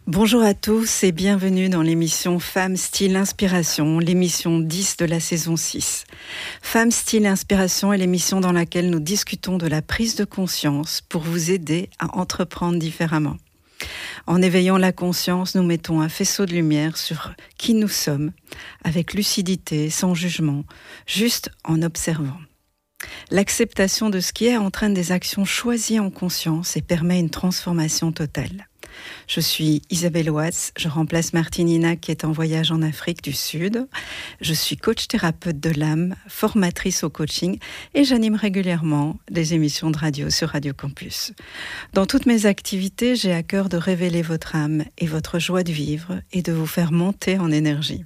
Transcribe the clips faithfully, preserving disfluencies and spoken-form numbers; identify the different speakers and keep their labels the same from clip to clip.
Speaker 1: Bonjour à tous et bienvenue dans l'émission Femmes Style Inspiration, l'émission dix de la saison six. Femmes Style Inspiration est l'émission dans laquelle nous discutons de la prise de conscience pour vous aider à entreprendre différemment. En éveillant la conscience, nous mettons un faisceau de lumière sur qui nous sommes, avec lucidité, sans jugement, juste en observant. L'acceptation de ce qui est entraîne des actions choisies en conscience et permet une transformation totale. Je suis Isabelle Watts, je remplace Martine Inac qui est en voyage en Afrique du Sud. Je suis coach thérapeute de l'âme, formatrice au coaching et j'anime régulièrement des émissions de radio sur Radio Campus. Dans toutes mes activités, j'ai à cœur de révéler votre âme et votre joie de vivre et de vous faire monter en énergie.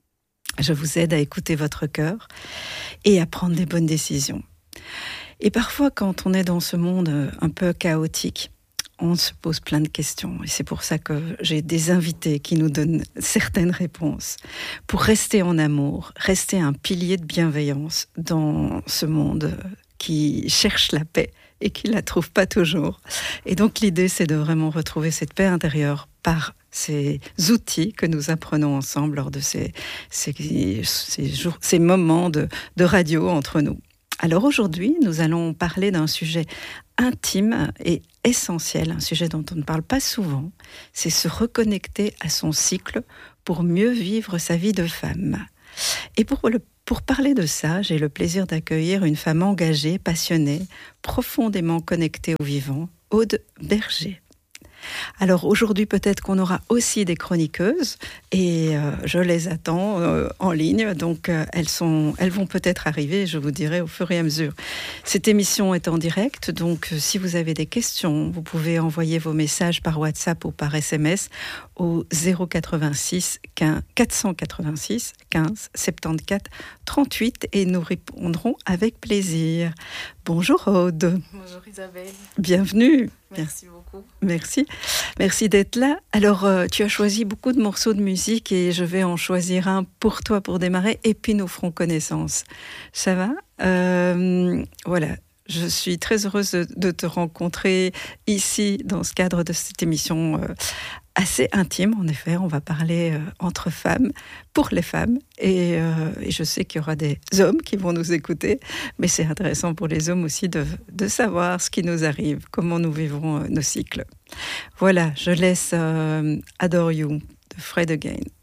Speaker 1: Je vous aide à écouter votre cœur et à prendre des bonnes décisions. Et parfois, quand on est dans ce monde un peu chaotique, on se pose plein de questions. Et c'est pour ça que j'ai des invités qui nous donnent certaines réponses. Pour rester en amour, rester un pilier de bienveillance dans ce monde qui cherche la paix et qui ne la trouve pas toujours. Et donc l'idée, c'est de vraiment retrouver cette paix intérieure par ces outils que nous apprenons ensemble lors de ces, ces, ces, jours, ces moments de, de radio entre nous. Alors aujourd'hui, nous allons parler d'un sujet intime et essentiel, un sujet dont on ne parle pas souvent, c'est se reconnecter à son cycle pour mieux vivre sa vie de femme. Et pour, le, pour parler de ça, j'ai le plaisir d'accueillir une femme engagée, passionnée, profondément connectée au vivant, Aude Berger. Alors aujourd'hui, peut-être qu'on aura aussi des chroniqueuses et euh, je les attends euh, en ligne, donc euh, elles, sont, elles vont peut-être arriver, je vous dirai au fur et à mesure. Cette émission est en direct, donc euh, si vous avez des questions, vous pouvez envoyer vos messages par WhatsApp ou par S M S au zéro quatre-vingt-six quatre cent quatre-vingt-six quinze soixante-quatorze trente-huit et nous répondrons avec plaisir. Bonjour Aude.
Speaker 2: Bonjour Isabelle.
Speaker 1: Bienvenue.
Speaker 2: Merci beaucoup.
Speaker 1: Merci. Merci d'être là. Alors, euh, tu as choisi beaucoup de morceaux de musique et je vais en choisir un pour toi pour démarrer et puis nous ferons connaissance. Ça va ? euh, Voilà. Je suis très heureuse de, de te rencontrer ici dans ce cadre de cette émission euh, assez intime. En effet, on va parler euh, entre femmes, pour les femmes. Et, euh, et je sais qu'il y aura des hommes qui vont nous écouter. Mais c'est intéressant pour les hommes aussi de, de savoir ce qui nous arrive, comment nous vivons euh, nos cycles. Voilà, je laisse euh, Adore You de Fred Again.